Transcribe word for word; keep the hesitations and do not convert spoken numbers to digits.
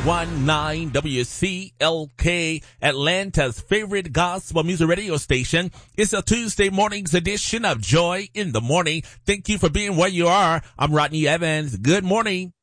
one point nine W C L K, Atlanta's favorite gospel music radio station. It's a Tuesday morning's edition of Joy in the Morning. Thank you for being where you are. I'm Rodney Evans. Good morning.